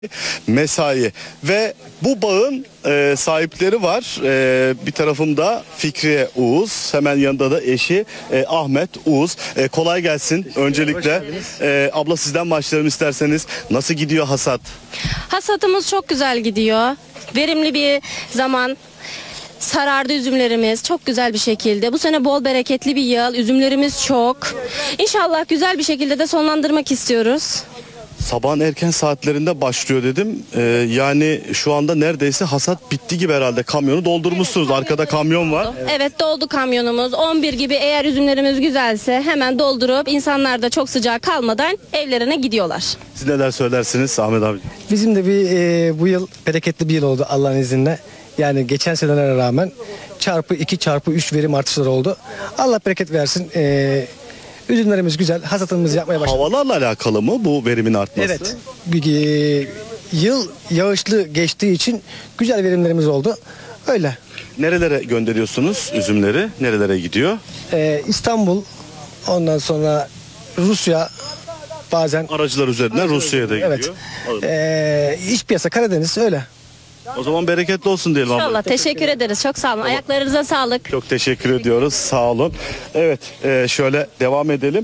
mesai ve bu bağın sahipleri var. Bir tarafımda Fikriye Uğuz, hemen yanında da eşi Ahmet Uğuz. Kolay gelsin öncelikle. Abla sizden başlayalım isterseniz. Nasıl gidiyor hasat? Hasatımız çok güzel gidiyor. Verimli bir zaman. Sarardı üzümlerimiz çok güzel bir şekilde. Bu sene bol bereketli bir yıl. Üzümlerimiz çok. İnşallah güzel bir şekilde de sonlandırmak istiyoruz. Sabahın erken saatlerinde başlıyor dedim. Yani şu anda neredeyse hasat bitti gibi herhalde. Kamyonu doldurmuşsunuz. Evet, Arkada kamyon var. Evet, doldu kamyonumuz. 11 gibi eğer üzümlerimiz güzelse hemen doldurup insanlar da çok sıcak kalmadan evlerine gidiyorlar. Siz neler söylersiniz Ahmet abi? Bizim de bu yıl bereketli bir yıl oldu Allah'ın izniyle. Yani geçen senelere rağmen çarpı 2 çarpı 3 verim artışları oldu. Allah bereket versin. Üzümlerimiz güzel. Hasatımızı yapmaya başladık. Havalarla alakalı mı bu verimin artması? Evet. Yıl yağışlı geçtiği için güzel verimlerimiz oldu. Öyle. Nerelere gönderiyorsunuz üzümleri? Nerelere gidiyor? İstanbul, ondan sonra Rusya, bazen Aracılar üzerinden Rusya'ya da gidiyor. Evet. İç piyasa Karadeniz öyle. O zaman bereketli olsun diyelim abla. İnşallah teşekkür ederiz. Çok sağ olun. Ayaklarınıza sağlık. Çok teşekkür ediyoruz. Sağ olun. Evet, şöyle devam edelim.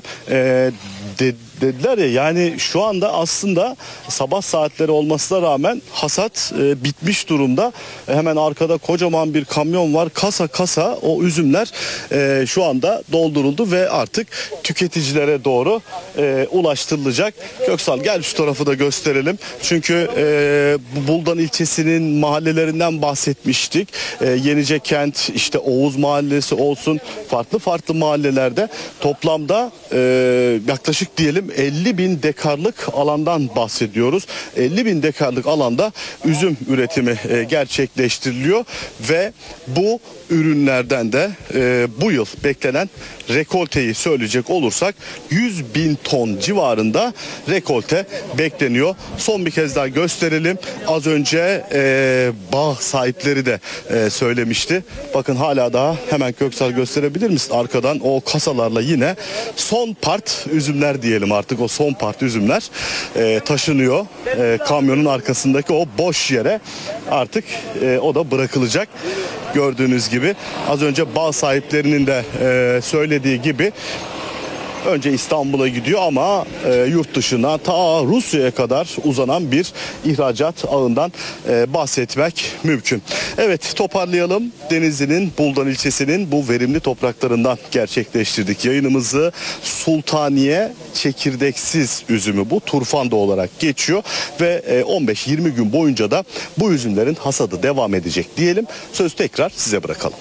Dediler ya, yani şu anda aslında sabah saatleri olmasına rağmen hasat bitmiş durumda. Hemen arkada kocaman bir kamyon var. Kasa kasa o üzümler şu anda dolduruldu ve artık tüketicilere doğru ulaştırılacak. Köksal, gel şu tarafı da gösterelim. Çünkü Buldan ilçesinin mahallelerinden bahsetmiştik. Yenice Kent, işte Oğuz Mahallesi olsun, farklı mahallelerde toplamda yaklaşık diyelim 50.000 dekarlık alandan bahsediyoruz. 50.000 dekarlık alanda üzüm üretimi gerçekleştiriliyor ve bu ürünlerden de bu yıl beklenen rekolteyi söyleyecek olursak 100.000 ton civarında rekolte bekleniyor. Son bir kez daha gösterelim. Az önce bağ sahipleri de söylemişti. Bakın hala daha, hemen Köksal gösterebilir misin? Arkadan o kasalarla yine son part üzümler diyelim, artık o son part üzümler taşınıyor. Kamyonun arkasındaki o boş yere artık o da bırakılacak. Gördüğünüz gibi az önce bağ sahiplerinin de söylediği gibi önce İstanbul'a gidiyor ama yurt dışına, ta Rusya'ya kadar uzanan bir ihracat ağından bahsetmek mümkün. Evet, toparlayalım. Denizli'nin Buldan ilçesinin bu verimli topraklarından gerçekleştirdik yayınımızı. Sultaniye çekirdeksiz üzümü, bu turfanda olarak geçiyor ve 15-20 gün boyunca da bu üzümlerin hasadı devam edecek diyelim. Sözü tekrar size bırakalım.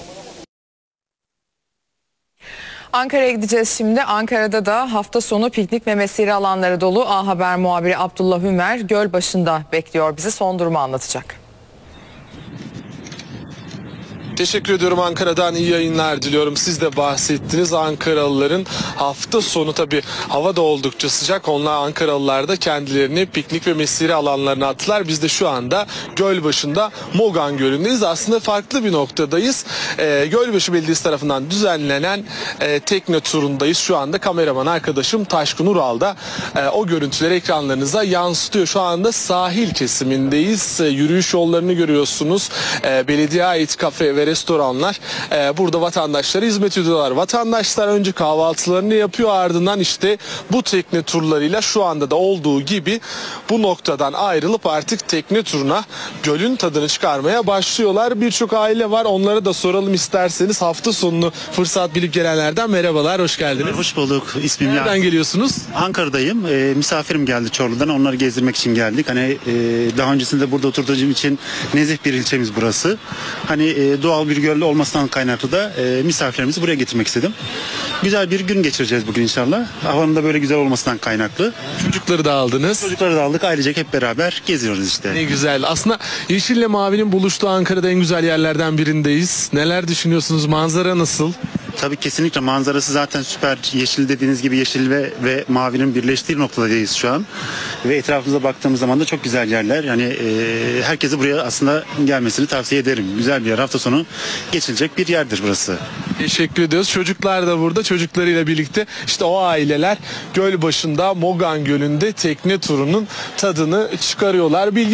Ankara'ya gideceğiz şimdi. Ankara'da da hafta sonu piknik ve mesire alanları dolu. A Haber muhabiri Abdullah Hümer Gölbaşı'nda bekliyor. Bize son durumu anlatacak. Teşekkür ediyorum, Ankara'dan iyi yayınlar diliyorum. Siz de bahsettiniz, Ankaralıların hafta sonu tabii hava da oldukça sıcak. Onlar, Ankaralılar da kendilerini piknik ve mesire alanlarına attılar. Biz de şu anda Gölbaşı'nda Mogan Gölü'ndeyiz. Aslında farklı bir noktadayız. Gölbaşı Belediyesi tarafından düzenlenen tekne turundayız. Şu anda kameraman arkadaşım Taşkın Ural da o görüntüleri ekranlarınıza yansıtıyor. Şu anda sahil kesimindeyiz. Yürüyüş yollarını görüyorsunuz. Belediye ait kafe ve restoranlar burada vatandaşlara hizmet ediyorlar. Vatandaşlar önce kahvaltılarını yapıyor, ardından işte bu tekne turlarıyla şu anda da olduğu gibi bu noktadan ayrılıp artık tekne turuna, gölün tadını çıkarmaya başlıyorlar. Birçok aile var, onlara da soralım isterseniz. Hafta sonunu fırsat bilip gelenlerden merhabalar, hoş geldiniz. Hoş bulduk. İsmim Nereden geliyorsunuz? Ankara'dayım. Misafirim geldi Çorlu'dan. Onları gezdirmek için geldik. Hani daha öncesinde burada oturduğum için nezih bir ilçemiz burası. Hani doğal bir göl olmasından kaynaklı da misafirlerimizi buraya getirmek istedim. Güzel bir gün geçireceğiz bugün inşallah. Havanın da böyle güzel olmasından kaynaklı. Çocukları da aldınız. Çocukları da aldık. Ailecek hep beraber geziyoruz işte. Ne güzel. Aslında yeşille mavinin buluştuğu Ankara'da en güzel yerlerden birindeyiz. Neler düşünüyorsunuz? Manzara nasıl? Tabii kesinlikle manzarası zaten süper. Yeşil dediğiniz gibi yeşil ve mavinin birleştiği noktadayız şu an. Ve etrafımıza baktığımız zaman da çok güzel yerler. Yani herkese buraya aslında gelmesini tavsiye ederim. Güzel bir yer. Hafta sonu geçilecek bir yerdir burası. Teşekkür ediyoruz. Çocuklar da burada. Çocuklarıyla birlikte işte o aileler göl başında Mogan Gölü'nde tekne turunun tadını çıkarıyorlar.